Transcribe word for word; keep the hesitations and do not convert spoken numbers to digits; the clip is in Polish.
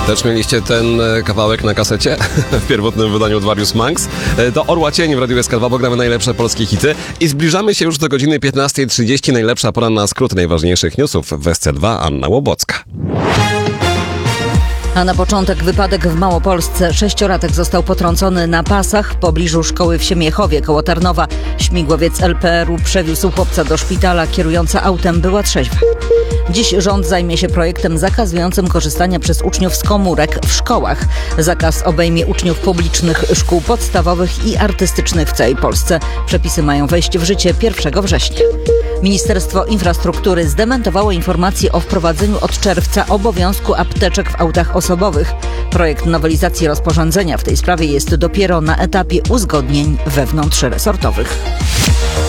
Też mieliście ten kawałek na kasecie w pierwotnym wydaniu Dwarius Manx. To Orła Cień w Radiu S K dwa, bo gramy najlepsze polskie hity. I zbliżamy się już do godziny piętnastej trzydzieści. Najlepsza pora na skrót najważniejszych newsów w S C dwa. Anna Łobocka. A na początek wypadek w Małopolsce. Sześciolatek został potrącony na pasach w pobliżu szkoły w Siemiechowie koło Tarnowa. Śmigłowiec L P R u przewiózł chłopca do szpitala. Kierująca autem była trzeźwa. Dziś rząd zajmie się projektem zakazującym korzystania przez uczniów z komórek w szkołach. Zakaz obejmie uczniów publicznych szkół podstawowych i artystycznych w całej Polsce. Przepisy mają wejść w życie pierwszego września. Ministerstwo Infrastruktury zdementowało informacje o wprowadzeniu od czerwca obowiązku apteczek w autach osobowych. Projekt nowelizacji rozporządzenia w tej sprawie jest dopiero na etapie uzgodnień wewnątrzresortowych.